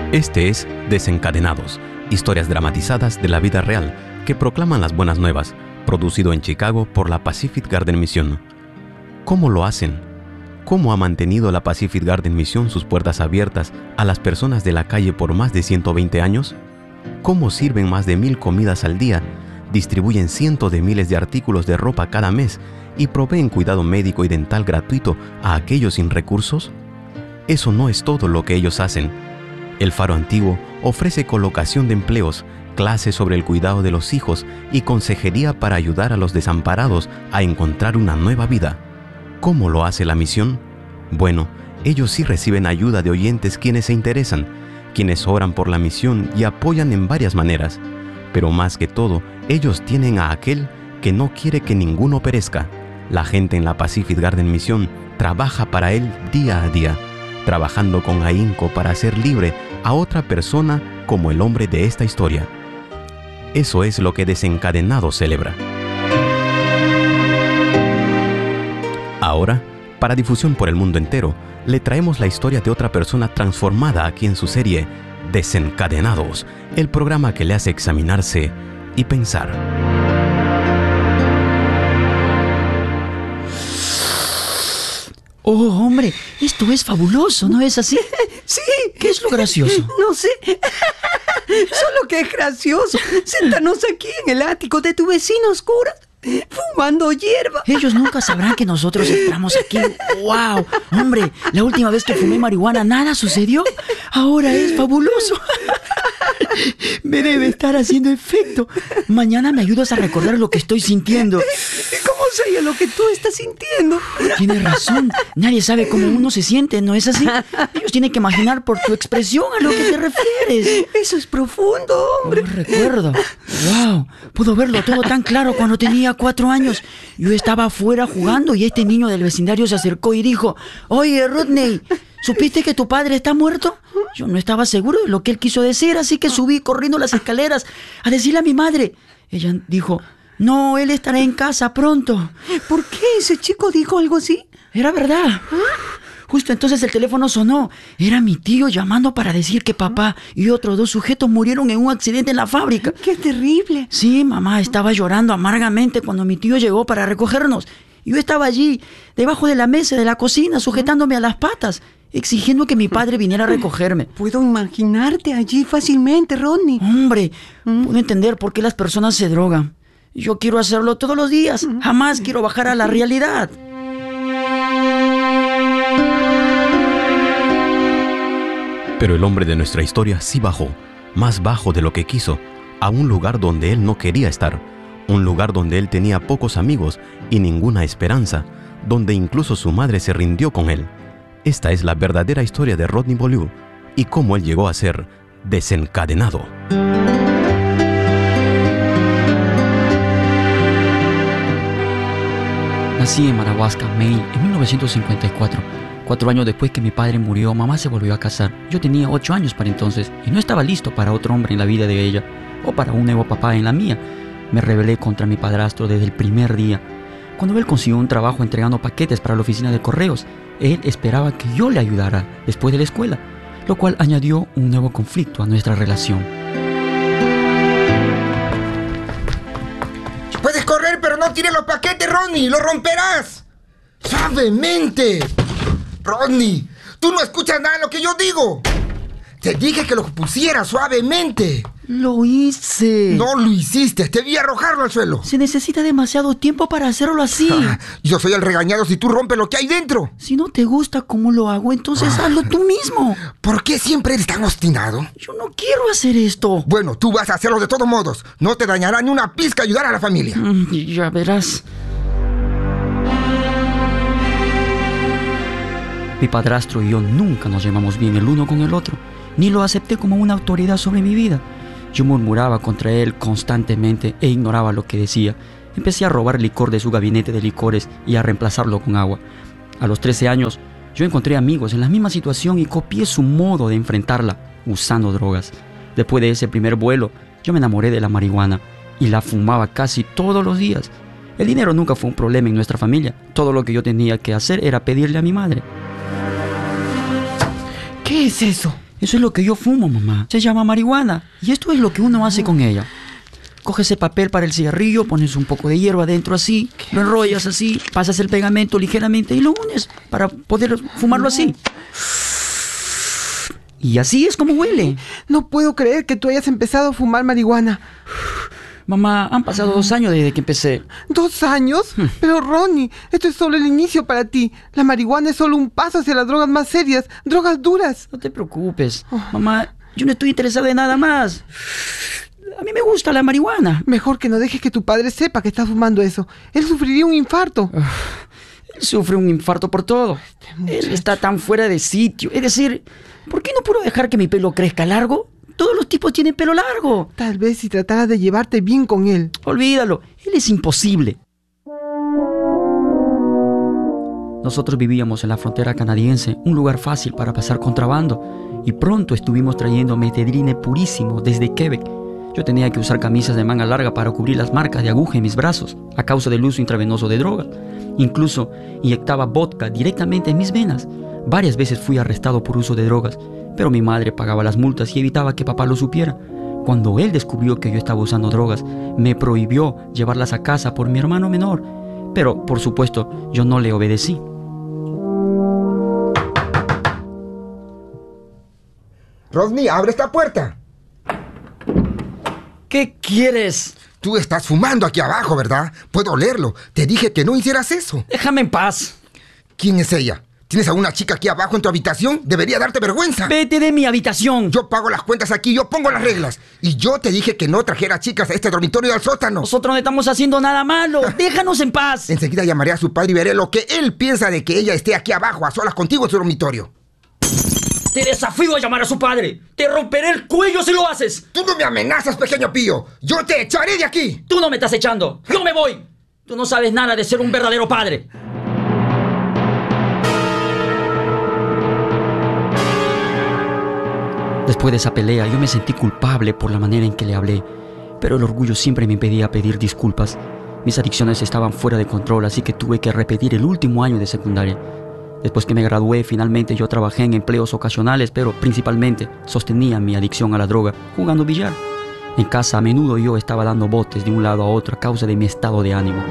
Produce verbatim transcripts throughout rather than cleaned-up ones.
Este es Desencadenados, historias dramatizadas de la vida real que proclaman las buenas nuevas, producido en Chicago por la Pacific Garden Mission. ¿Cómo lo hacen? ¿Cómo ha mantenido la Pacific Garden Mission sus puertas abiertas a las personas de la calle por más de ciento veinte años? ¿Cómo sirven más de mil comidas al día, distribuyen cientos de miles de artículos de ropa cada mes y proveen cuidado médico y dental gratuito a aquellos sin recursos? Eso no es todo lo que ellos hacen. El Faro Antiguo ofrece colocación de empleos, clases sobre el cuidado de los hijos y consejería para ayudar a los desamparados a encontrar una nueva vida. ¿Cómo lo hace la misión? Bueno, ellos sí reciben ayuda de oyentes quienes se interesan, quienes oran por la misión y apoyan en varias maneras. Pero más que todo, ellos tienen a aquel que no quiere que ninguno perezca. La gente en la Pacific Garden Mission trabaja para él día a día, trabajando con ahínco para hacer libre a otra persona como el hombre de esta historia. Eso es lo que Desencadenado celebra. Ahora, para difusión por el mundo entero, le traemos la historia de otra persona transformada aquí en su serie Desencadenados, el programa que le hace examinarse y pensar. Oh, hombre, esto es fabuloso, ¿no es así? Sí. ¿Qué es lo gracioso? No sé. Solo que es gracioso. Séntanos aquí en el ático de tu vecino oscura, fumando hierba. Ellos nunca sabrán que nosotros estamos aquí. ¡Wow! Hombre, la última vez que fumé marihuana nada sucedió. Ahora es fabuloso. Me debe estar haciendo efecto. Mañana me ayudas a recordar lo que estoy sintiendo. ¿Cómo sé lo que tú estás sintiendo? Tienes razón. Nadie sabe cómo uno se siente, ¿no es así? Ellos tienen que imaginar por tu expresión a lo que te refieres. Eso es profundo, hombre. Oh, recuerdo. ¡Wow! Pudo verlo todo tan claro cuando tenía cuatro años. Yo estaba afuera jugando y este niño del vecindario se acercó y dijo: «Oye, Rodney, ¿supiste que tu padre está muerto?» Yo no estaba seguro de lo que él quiso decir, así que subí corriendo las escaleras a decirle a mi madre. Ella dijo: «No, él estará en casa pronto». ¿Por qué ese chico dijo algo así? Era verdad. Justo entonces el teléfono sonó. Era mi tío llamando para decir que papá y otros dos sujetos murieron en un accidente en la fábrica. ¡Qué terrible! Sí, mamá estaba llorando amargamente cuando mi tío llegó para recogernos. Yo estaba allí, debajo de la mesa de la cocina, sujetándome a las patas, exigiendo que mi padre viniera a recogerme. Puedo imaginarte allí fácilmente, Rodney. Hombre, puedo entender por qué las personas se drogan. Yo quiero hacerlo todos los días. Jamás quiero bajar a la realidad. Pero el hombre de nuestra historia sí bajó, más bajo de lo que quiso, a un lugar donde él no quería estar, un lugar donde él tenía pocos amigos y ninguna esperanza, donde incluso su madre se rindió con él. Esta es la verdadera historia de Rodney Beaulieu y cómo él llegó a ser desencadenado. Nací en Madawaska, Maine, en mil novecientos cincuenta y cuatro. Cuatro años después que mi padre murió, mamá se volvió a casar. Yo tenía ocho años para entonces y no estaba listo para otro hombre en la vida de ella o para un nuevo papá en la mía. Me rebelé contra mi padrastro desde el primer día. Cuando él consiguió un trabajo entregando paquetes para la oficina de correos, él esperaba que yo le ayudara después de la escuela, lo cual añadió un nuevo conflicto a nuestra relación. Puedes correr, pero no tires los paquetes, Rodney. ¡Los romperás! ¡Suavemente! Rodney, tú no escuchas nada de lo que yo digo. Te dije que lo pusieras suavemente. Lo hice. No lo hiciste, te vi arrojarlo al suelo. Se necesita demasiado tiempo para hacerlo así. Ah, yo soy el regañado si tú rompes lo que hay dentro. Si no te gusta cómo lo hago, entonces Ah. hazlo tú mismo. ¿Por qué siempre eres tan obstinado? Yo no quiero hacer esto. Bueno, tú vas a hacerlo de todos modos. No te dañará ni una pizca ayudar a la familia. Mm, ya verás. Mi padrastro y yo nunca nos llevamos bien el uno con el otro, ni lo acepté como una autoridad sobre mi vida. Yo murmuraba contra él constantemente e ignoraba lo que decía. Empecé a robar licor de su gabinete de licores y a reemplazarlo con agua. A los trece años, yo encontré amigos en la misma situación y copié su modo de enfrentarla, usando drogas. Después de ese primer vuelo, yo me enamoré de la marihuana y la fumaba casi todos los días. El dinero nunca fue un problema en nuestra familia. Todo lo que yo tenía que hacer era pedirle a mi madre. ¿Qué es eso? Eso es lo que yo fumo, mamá. Se llama marihuana. Y esto es lo que uno hace con ella. Coges el papel para el cigarrillo, pones un poco de hierba adentro así, lo enrollas así, pasas el pegamento ligeramente y lo unes para poder fumarlo así. Y así es como huele. No puedo creer que tú hayas empezado a fumar marihuana. Mamá, han pasado dos años desde que empecé. ¿Dos años? Pero Ronnie, esto es solo el inicio para ti. La marihuana es solo un paso hacia las drogas más serias, drogas duras. No te preocupes. Mamá, yo no estoy interesado en nada más. A mí me gusta la marihuana. Mejor que no dejes que tu padre sepa que estás fumando eso. Él sufriría un infarto. Él sufre un infarto por todo. Él está tan fuera de sitio. Es decir, ¿por qué no puedo dejar que mi pelo crezca largo? Todos los tipos tienen pelo largo. Tal vez si trataras de llevarte bien con él. Olvídalo, él es imposible. Nosotros vivíamos en la frontera canadiense, un lugar fácil para pasar contrabando, y pronto estuvimos trayendo metedrine purísimo desde Quebec. Yo tenía que usar camisas de manga larga para cubrir las marcas de aguja en mis brazos, a causa del uso intravenoso de drogas. Incluso inyectaba vodka directamente en mis venas. Varias veces fui arrestado por uso de drogas, pero mi madre pagaba las multas y evitaba que papá lo supiera. Cuando él descubrió que yo estaba usando drogas, me prohibió llevarlas a casa por mi hermano menor. Pero, por supuesto, yo no le obedecí. Rodney, abre esta puerta. ¿Qué quieres? Tú estás fumando aquí abajo, ¿verdad? Puedo olerlo. Te dije que no hicieras eso. Déjame en paz. ¿Quién es ella? ¿Tienes a una chica aquí abajo en tu habitación? Debería darte vergüenza. Vete de mi habitación. Yo pago las cuentas aquí, yo pongo las reglas. Y yo te dije que no trajeras chicas a este dormitorio del sótano. Nosotros no estamos haciendo nada malo. Déjanos en paz. Enseguida llamaré a su padre y veré lo que él piensa de que ella esté aquí abajo, a solas contigo en su dormitorio. Te desafío a llamar a su padre. Te romperé el cuello si lo haces. Tú no me amenazas, pequeño pillo. Yo te echaré de aquí. Tú no me estás echando. Yo me voy. Tú no sabes nada de ser un verdadero padre. Después de esa pelea, yo me sentí culpable por la manera en que le hablé, pero el orgullo siempre me impedía pedir disculpas. Mis adicciones estaban fuera de control, así que tuve que repetir el último año de secundaria. Después que me gradué, finalmente yo trabajé en empleos ocasionales, pero principalmente sostenía mi adicción a la droga, jugando billar. En casa a menudo yo estaba dando botes de un lado a otro a causa de mi estado de ánimo.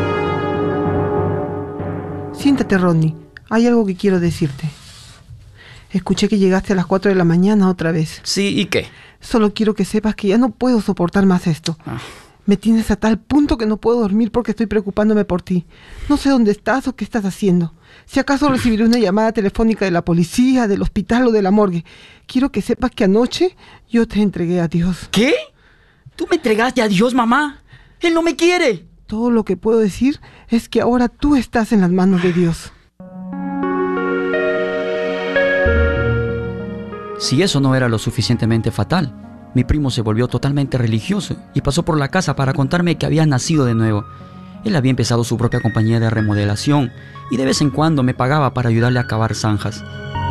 Siéntate, Rodney. Hay algo que quiero decirte. Escuché que llegaste a las cuatro de la mañana otra vez. Sí, ¿y qué? Solo quiero que sepas que ya no puedo soportar más esto. Ah. Me tienes a tal punto que no puedo dormir porque estoy preocupándome por ti. No sé dónde estás o qué estás haciendo. Si acaso recibiré una llamada telefónica de la policía, del hospital o de la morgue. Quiero que sepas que anoche yo te entregué a Dios. ¿Qué? ¿Tú me entregaste a Dios, mamá? Él no me quiere. Todo lo que puedo decir es que ahora tú estás en las manos de Dios. Si eso no era lo suficientemente fatal, mi primo se volvió totalmente religioso y pasó por la casa para contarme que había nacido de nuevo. Él había empezado su propia compañía de remodelación y de vez en cuando me pagaba para ayudarle a cavar zanjas.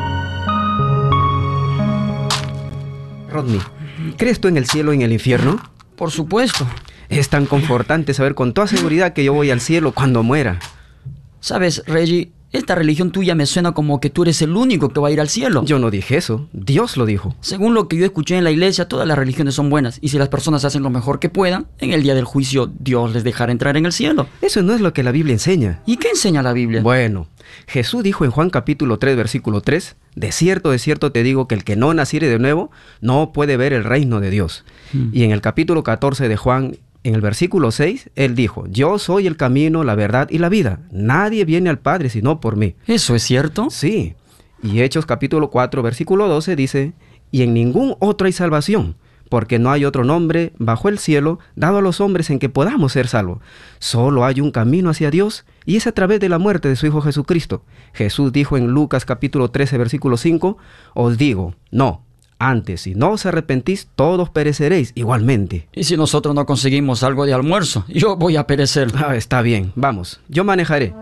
Rodney, ¿crees tú en el cielo y en el infierno? Por supuesto. Es tan confortante saber con toda seguridad que yo voy al cielo cuando muera. ¿Sabes, Reggie? Esta religión tuya me suena como que tú eres el único que va a ir al cielo. Yo no dije eso, Dios lo dijo. Según lo que yo escuché en la iglesia, todas las religiones son buenas. Y si las personas hacen lo mejor que puedan, en el día del juicio, Dios les dejará entrar en el cielo. Eso no es lo que la Biblia enseña. ¿Y qué enseña la Biblia? Bueno, Jesús dijo en Juan capítulo tres, versículo tres, de cierto, de cierto te digo que el que no naciere de nuevo, no puede ver el reino de Dios. Hmm. Y en el capítulo catorce de Juan, en el versículo seis, él dijo, yo soy el camino, la verdad y la vida. Nadie viene al Padre sino por mí. ¿Eso es cierto? Sí. Y Hechos capítulo cuatro, versículo doce dice, y en ningún otro hay salvación, porque no hay otro nombre bajo el cielo dado a los hombres en que podamos ser salvos. Solo hay un camino hacia Dios y es a través de la muerte de su Hijo Jesucristo. Jesús dijo en Lucas capítulo trece, versículo cinco, os digo, no. Antes, si no os arrepentís, todos pereceréis igualmente. ¿Y si nosotros no conseguimos algo de almuerzo? Yo voy a perecer. Ah, está bien, vamos, yo manejaré.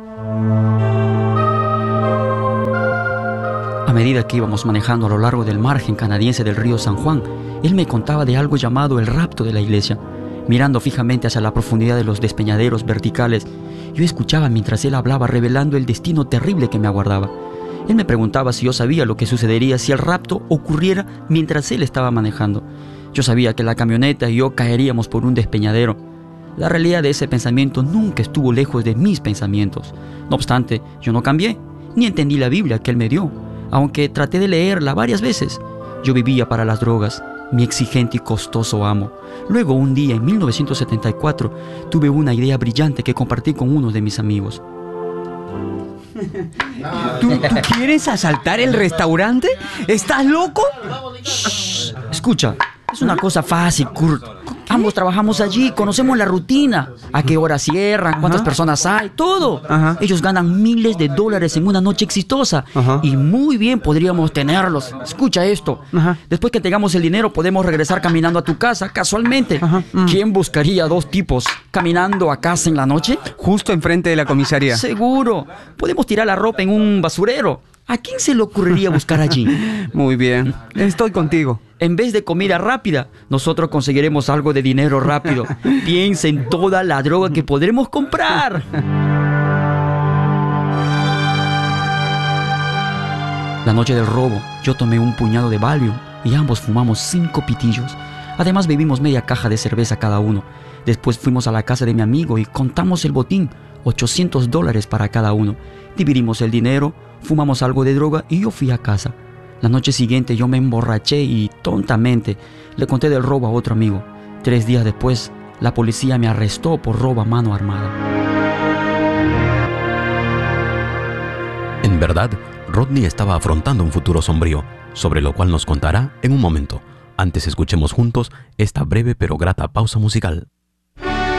A medida que íbamos manejando a lo largo del margen canadiense del río San Juan, él me contaba de algo llamado el rapto de la iglesia. Mirando fijamente hacia la profundidad de los despeñaderos verticales, yo escuchaba mientras él hablaba revelando el destino terrible que me aguardaba. Él me preguntaba si yo sabía lo que sucedería si el rapto ocurriera mientras él estaba manejando. Yo sabía que la camioneta y yo caeríamos por un despeñadero. La realidad de ese pensamiento nunca estuvo lejos de mis pensamientos. No obstante, yo no cambié, ni entendí la Biblia que él me dio, aunque traté de leerla varias veces. Yo vivía para las drogas, mi exigente y costoso amo. Luego, un día, en mil novecientos setenta y cuatro, tuve una idea brillante que compartí con uno de mis amigos. ¿Tú, ¿Tú quieres asaltar el restaurante? ¿Estás loco? Shh, escucha, es una cosa fácil, Kurt. Ambos trabajamos allí, conocemos la rutina. A qué hora cierran, cuántas Ajá. personas hay, todo. Ajá. Ellos ganan miles de dólares en una noche exitosa. Ajá. Y muy bien podríamos tenerlos. Escucha esto. Ajá. Después que tengamos el dinero, podemos regresar caminando a tu casa, casualmente. Ajá. Mm. ¿Quién buscaría a dos tipos caminando a casa en la noche? Justo enfrente de la comisaría. Seguro. Podemos tirar la ropa en un basurero. ¿A quién se le ocurriría buscar allí? Muy bien. Estoy contigo. En vez de comida rápida, nosotros conseguiremos algo de dinero rápido. Piensa en toda la droga que podremos comprar. La noche del robo, yo tomé un puñado de Valium y ambos fumamos cinco pitillos. Además bebimos media caja de cerveza cada uno. Después fuimos a la casa de mi amigo y contamos el botín, ochocientos dólares para cada uno. Dividimos el dinero, fumamos algo de droga y yo fui a casa. La noche siguiente yo me emborraché y tontamente le conté del robo a otro amigo. Tres días después, la policía me arrestó por robo a mano armada. En verdad, Rodney estaba afrontando un futuro sombrío, sobre lo cual nos contará en un momento. Antes escuchemos juntos esta breve pero grata pausa musical.